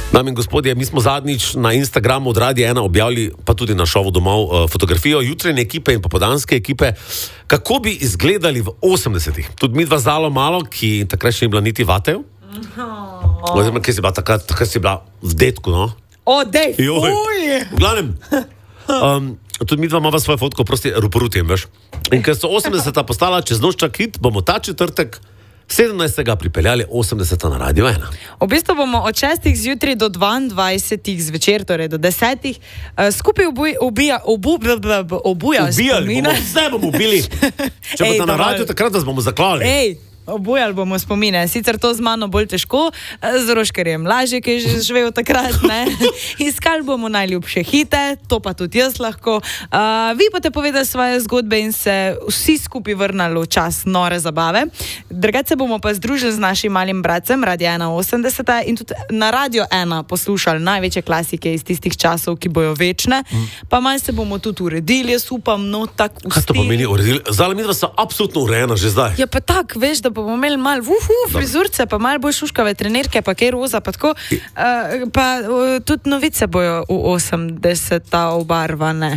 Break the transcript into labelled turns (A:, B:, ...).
A: Dame in gospodje, mi smo zadnjič na Instagramu od Radia 1 objavili, pa tudi na šovu domov, fotografijo jutranje ekipe in popoldanske ekipe, kako bi izgledali v 80-ih. Tudi mi dva zalo malo, ki takrat še ni bila niti vatev. Oziroma, kaj si bila takrat si bila v detku, no?
B: O, dej, fuj!
A: V glavnem, tudi mi dva imamo svojo fotko, prosti ruporutjem, veš. In ker so 80-ta postala čez noč čak hit, bomo ta četrtek 17. pripeljali 80. na Radio 1.
B: V bistvu bomo od 6. zjutraj do 22. zvečer, torej do 10. skupaj obujali spomine.
A: Vse bomo ubili. Če bo na radio, takrat nas bomo zaklali.
B: Obujali bomo spomine. Sicer to z mano bolj težko, z Roškerjem lažje, ki je že živel takrat, ne. Iskali bomo najljubše hite, to pa tudi jaz lahko. Vi boste povedali svoje zgodbe in se vsi skupaj vrnali v čas nore zabave. Drugače bomo pa združili z našim malim bratcem, Radio 1 80 in tudi na Radio 1 poslušali največje klasike iz tistih časov, ki bojo večne. Pa malo se bomo tudi uredili, jaz upam, no tak v
A: Kaj to pomeni uredili? Zdaj mi dva so absolutno urejena že zdaj.
B: Ja pa tak, veš, da bomo imeli malo frizurce, pa malo bolj šuškave trenerke, pa kaj roza, pa tako. Pa tudi novice bojo v 80 obarvane.